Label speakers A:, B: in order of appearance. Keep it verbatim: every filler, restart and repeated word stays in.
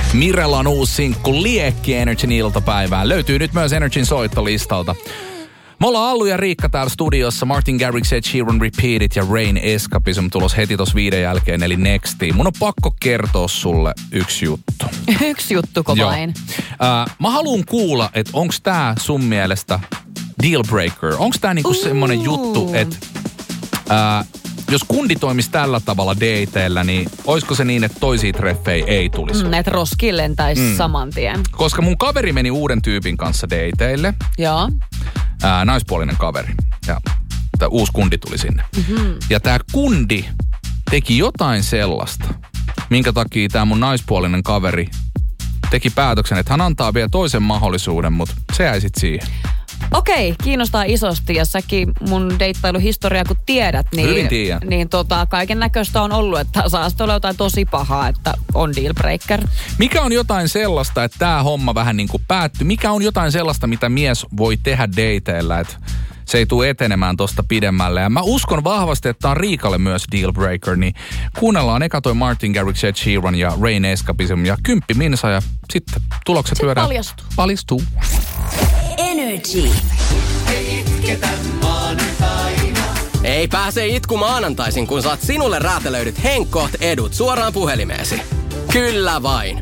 A: Mirellan uusi sinkku Liekki Energyn iltapäivään. Löytyy nyt myös Energyn soittolistalta. Me ollaan Allu ja Riikka täällä studiossa. Martin Garrix, Ed Sheeran, Repeat It ja Rain Escapism tulos heti tossa viiden jälkeen, eli Nextiin. Mun on pakko kertoa sulle yksi juttu.
B: Yksi juttuko vain?
A: Uh, mä haluun kuulla, että onks tää sun mielestä deal breaker? Onks tää niinku semmonen juttu, että uh, jos kundi toimisi tällä tavalla dateilla, niin oisko se niin, että toisia treffejä ei tulisi?
B: Mm, että roskiin lentäisi mm. saman tien.
A: Koska mun kaveri meni uuden tyypin kanssa dateille.
B: Joo.
A: Ää, naispuolinen kaveri. Ja tää uusi kundi tuli sinne. Mm-hmm. Ja tää kundi teki jotain sellaista, minkä takia tää mun naispuolinen kaveri teki päätöksen, että hän antaa vielä toisen mahdollisuuden, mutta se jäi sit siihen.
B: Okei, kiinnostaa isosti ja säkin mun deittailuhistoriaa kun tiedät, niin, niin tota, kaiken näköistä on ollut, että saasta olla jotain tosi pahaa, että on dealbreaker.
A: Mikä on jotain sellaista, että tää homma vähän niin kuin päättyi? Mikä on jotain sellaista, mitä mies voi tehdä dateilla, että se ei tule etenemään tosta pidemmälle? Ja mä uskon vahvasti, että tää on Riikalle myös dealbreaker, niin kuunnellaan eka toi Martin Garrix, Ed Sheeran ja Rain Escapism ja kymppi minsa ja sitten tulokset
B: sitten
A: lyödään.
B: paljastuu.
A: Paljastuu.
C: Energy. Ei itketä maanantaina. Ei pääse itku maanantaisin, kun saat sinulle räätälöidyt Henkkoht edut suoraan puhelimeesi. Kyllä vain.